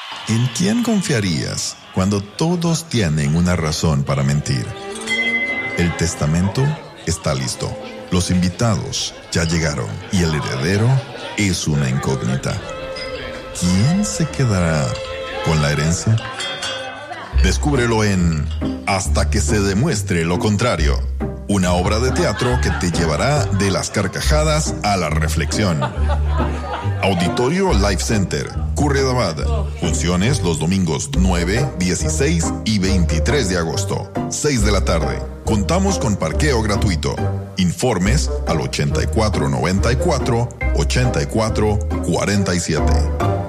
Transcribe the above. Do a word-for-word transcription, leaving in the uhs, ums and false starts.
¿En quién confiarías cuando todos tienen una razón para mentir? El testamento está listo. Los invitados ya llegaron y el heredero es una incógnita. ¿Quién se quedará con la herencia? Descúbrelo en Hasta que se demuestre lo contrario. Una obra de teatro que te llevará de las carcajadas a la reflexión. Auditorio Life Center, Curridabat. Funciones los domingos nueve, dieciséis y veintitrés de agosto, seis de la tarde. Contamos con parqueo gratuito. Informes al ochenta y cuatro noventa y cuatro, ochenta y cuatro cuarenta y siete.